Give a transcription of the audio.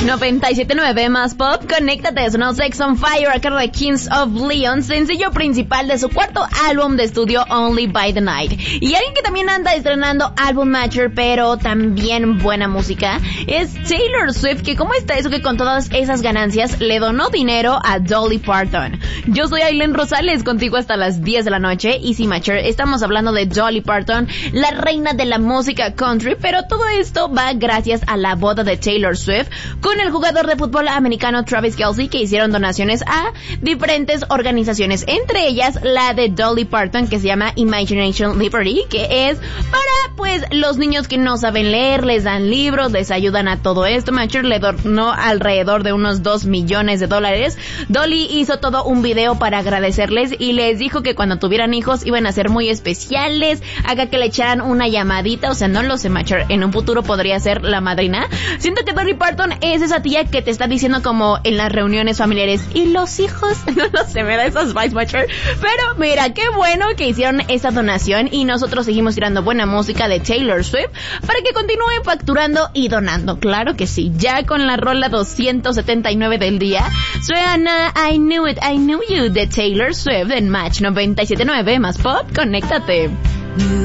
97.9 más pop, conéctate, sonó Sex on Fire a cargo de Kings of Leon, sencillo principal de su cuarto álbum de estudio Only by the Night. Y alguien que también anda estrenando álbum Matcher, pero también buena música, es Taylor Swift, que cómo está eso que con todas esas ganancias le donó dinero a Dolly Parton. Yo soy Aileen Rosales, contigo hasta las 10 de la noche, y sí, Matcher, estamos hablando de Dolly Parton, la reina de la música country, pero todo esto va gracias a la boda de Taylor Swift con el jugador de fútbol americano Travis Kelce, que hicieron donaciones a diferentes organizaciones, entre ellas la de Dolly Parton, que se llama Imagination Liberty, que es para pues los niños que no saben leer, les dan libros, les ayudan a todo esto. Matcher le donó alrededor de unos $2 millones. Dolly hizo todo un video para agradecerles y les dijo que cuando tuvieran hijos iban a ser muy especiales, haga que le echaran una llamadita, o sea, no lo sé, Matcher, en un futuro podría ser la madrina. Siento que Dolly Parton es esa tía que te está diciendo como en las reuniones familiares, ¿y los hijos? No lo sé, me da esas vibes, Matcher. Pero mira, qué bueno que hicieron esa donación y nosotros seguimos tirando buena música de Taylor Swift para que continúe facturando y donando. Claro que sí, ya con la rola 279 del día, suena I Knew It, I Knew You de Taylor Swift en Match 97.9 más pop, conéctate.